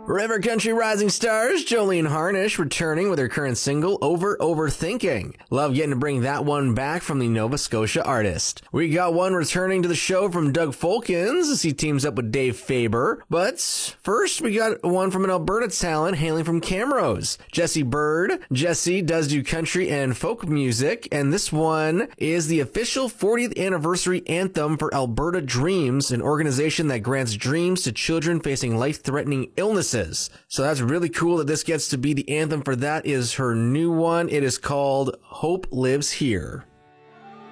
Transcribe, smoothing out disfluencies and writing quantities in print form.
River Country Rising Stars, Jolene Harnish returning with her current single, Overthinking. Love getting to bring that one back from the Nova Scotia artist. We got one returning to the show from Doug Folkens as he teams up with Dave Faber. But first, we got one from an Alberta talent hailing from Camrose, Jesse Bird. Jesse does do country and folk music, and this one is the official 40th anniversary anthem for Alberta Dreams, an organization that grants dreams to children facing life-threatening illnesses. So that's really cool that this gets to be the anthem for that. Is her new one. It is called Hope Lives Here.